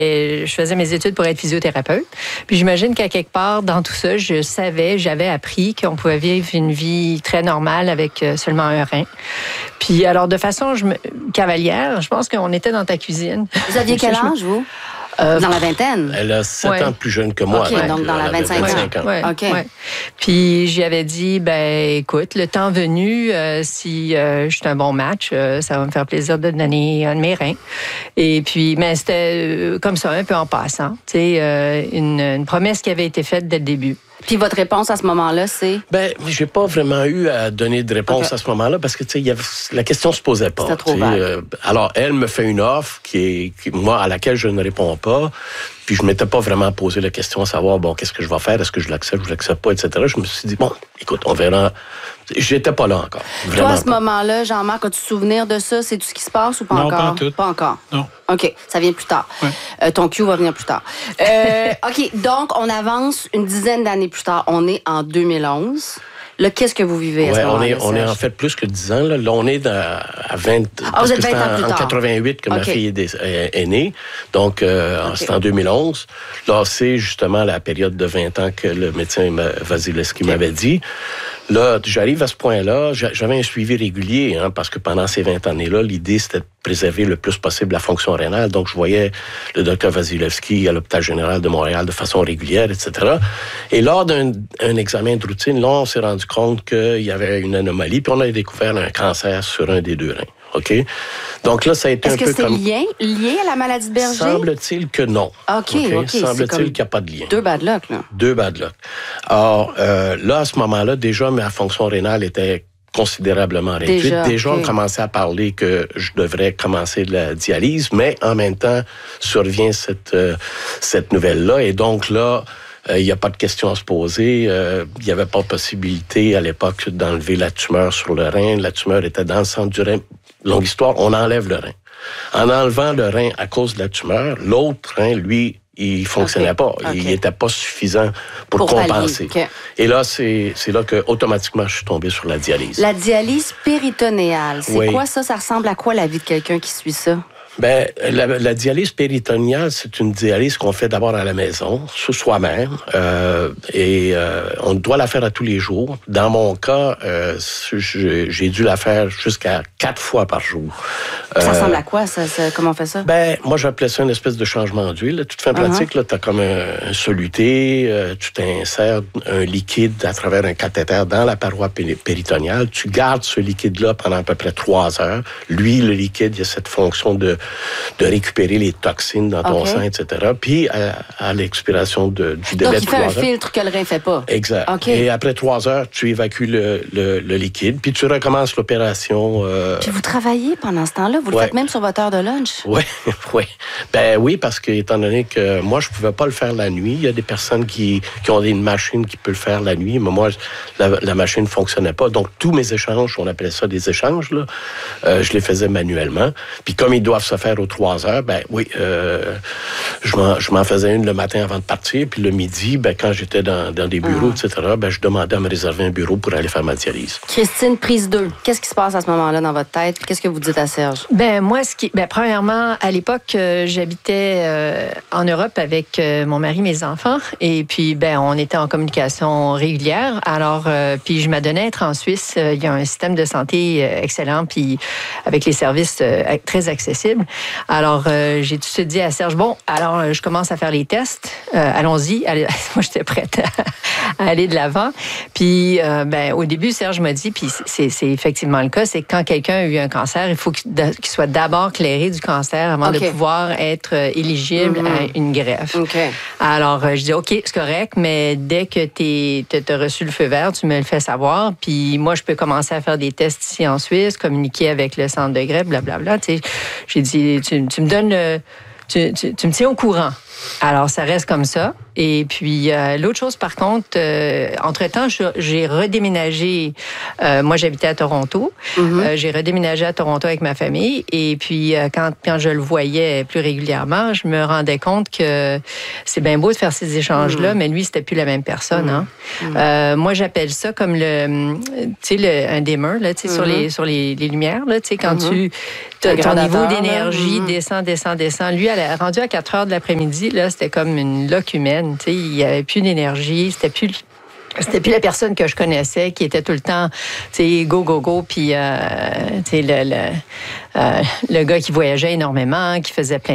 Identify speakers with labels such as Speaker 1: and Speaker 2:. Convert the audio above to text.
Speaker 1: Je faisais mes études pour être physiothérapeute. Puis j'imagine qu'à quelque part, dans tout ça, j'avais appris qu'on pouvait vivre une vie très normale avec seulement un rein. Puis alors, de façon cavalière, je pense qu'on était dans ta cuisine.
Speaker 2: Vous aviez quel âge, vous? Dans la vingtaine?
Speaker 3: Elle a 7 ans plus jeune que moi.
Speaker 2: OK, donc dans la 25 ans.
Speaker 1: Ouais,
Speaker 2: OK.
Speaker 1: Ouais. Puis j'y avais dit, écoute, le temps venu, si je suis un bon match, ça va me faire plaisir de donner un de mes reins. Et puis, mais c'était comme ça, un peu en passant. Tu sais, une promesse qui avait été faite dès le début.
Speaker 2: Puis votre réponse à ce moment-là, c'est?
Speaker 3: J'ai pas vraiment eu à donner de réponse à ce moment-là parce que, tu sais, la question se posait pas.
Speaker 2: C'était trop vague.
Speaker 3: Alors, elle me fait une offre moi, à laquelle je ne réponds pas. Puis je m'étais pas vraiment posé la question à savoir, qu'est-ce que je vais faire? Est-ce que je l'accepte ou je l'accepte pas, etc. Je me suis dit, écoute, on verra. J'étais pas là encore. Vraiment.
Speaker 2: Toi, à ce moment-là, Jean-Marc, as-tu souvenir de ça? C'est tout ce qui se passe ou pas encore?
Speaker 4: Non, pas en tout.
Speaker 2: Pas encore?
Speaker 4: Non.
Speaker 2: OK, ça vient plus tard.
Speaker 4: Ouais.
Speaker 2: Ton cue va venir plus tard. OK, donc, on avance une dizaine d'années plus tard. On est en 2011. Là, qu'est-ce que vous vivez à ce moment-là?
Speaker 3: On est en fait plus que 10 ans. Là, on est à 20...
Speaker 2: vous êtes 20 ans plus tard.
Speaker 3: En 88 que ma fille est née. Donc, c'est en 2011. Là, c'est justement la période de 20 ans que le médecin Vasilevski m'avait dit. Là, j'arrive à ce point-là. J'avais un suivi régulier, parce que pendant ces 20 années-là, l'idée, c'était de préserver le plus possible la fonction rénale. Donc, je voyais le docteur Vasilevski à l'hôpital général de Montréal de façon régulière, etc. Et lors d'un examen de routine, là, on s'est rendu compte qu'il y avait une anomalie, puis on a découvert un cancer sur un des 2 reins. OK? Donc là, ça a été un peu comme...
Speaker 2: Est-ce que c'est lié à la maladie de Berger?
Speaker 3: Semble-t-il que non.
Speaker 2: OK.
Speaker 3: Semble-t-il qu'il n'y a pas de lien.
Speaker 2: 2 bad luck, là.
Speaker 3: 2 bad luck. Alors, là, à ce moment-là, déjà, ma fonction rénale était considérablement réduite. Déjà, on commençait à parler que je devrais commencer de la dialyse, mais en même temps, survient cette nouvelle-là. Et donc là, il n'y a pas de question à se poser. Il n'y avait pas de possibilité à l'époque d'enlever la tumeur sur le rein. La tumeur était dans le centre du rein. Longue histoire, on enlève le rein. En enlevant le rein à cause de la tumeur, l'autre rein, lui, il fonctionnait pas. Il n'était pas suffisant pour compenser. Et là, c'est là que automatiquement je suis tombé sur la dialyse.
Speaker 2: La dialyse péritonéale, c'est quoi ça? Ça ressemble à quoi la vie de quelqu'un qui suit ça?
Speaker 3: La dialyse péritonéale, c'est une dialyse qu'on fait d'abord à la maison, sous soi-même, et on doit la faire à tous les jours. Dans mon cas, j'ai dû la faire jusqu'à 4 fois par jour.
Speaker 2: Ça ressemble à quoi, ça? Comment on fait ça?
Speaker 3: Moi, j'appelais ça une espèce de changement d'huile. Toute fin pratique, tu as comme un soluté, tu t'insères un liquide à travers un cathéter dans la paroi péritonéale. Tu gardes ce liquide-là pendant à peu près 3 heures. Lui, le liquide, il y a cette fonction de récupérer les toxines dans ton sang, etc. Puis, à l'expiration du délai de 3 heures...
Speaker 2: Donc, il fait un filtre que le rein ne fait pas.
Speaker 3: Exact. Et après 3 heures, tu évacues le liquide, puis tu recommences l'opération...
Speaker 2: Puis vous travaillez pendant ce temps-là? Vous le faites même sur votre heure de lunch?
Speaker 3: Oui. Oui, parce que étant donné que moi, je ne pouvais pas le faire la nuit, il y a des personnes qui ont une machine qui peut le faire la nuit, mais moi, la machine ne fonctionnait pas. Donc, tous mes échanges, on appelait ça des échanges, là, je les faisais manuellement. Puis comme ils doivent se faire aux 3 heures, je m'en faisais une le matin avant de partir, puis le midi, quand j'étais dans des bureaux, etc., je demandais à me réserver un bureau pour aller faire ma dialyse.
Speaker 2: Christine, prise 2. Qu'est-ce qui se passe à ce moment-là dans votre tête? Qu'est-ce que vous dites à Serge?
Speaker 1: Moi, premièrement, à l'époque, j'habitais en Europe avec mon mari, mes enfants, et puis, on était en communication régulière. Alors, puis je m'adonnais à être en Suisse. Il y a un système de santé excellent, puis avec les services très accessibles. Alors, j'ai tout de suite dit à Serge, alors, je commence à faire les tests. Allons-y. Moi, j'étais prête à aller de l'avant. Puis, au début, Serge m'a dit, puis c'est effectivement le cas, c'est que quand quelqu'un a eu un cancer, il faut qu'il soit d'abord clairé du cancer avant de pouvoir être éligible à une greffe. Alors, je dis, OK, c'est correct, mais dès que tu as reçu le feu vert, tu me le fais savoir. Puis moi, je peux commencer à faire des tests ici en Suisse, communiquer avec le centre de greffe, blablabla. Tu sais, j'ai dit, tu me donnes tu me tiens au courant. Alors, ça reste comme ça. Et puis, l'autre chose, par contre, entre-temps, j'ai redéménagé. Moi, j'habitais à Toronto. J'ai redéménagé à Toronto avec ma famille. Et puis, quand je le voyais plus régulièrement, je me rendais compte que c'est bien beau de faire ces échanges-là, mais lui, c'était plus la même personne. Hein? Moi, j'appelle ça comme un dimmer, là, sur les lumières. Là, quand ton niveau d'énergie descend. Lui, rendu à 4 heures de l'après-midi, là, c'était comme une loque humaine. Il n'y avait plus d'énergie. C'était plus la personne que je connaissais qui était tout le temps, go. Puis, le gars qui voyageait énormément, qui faisait plein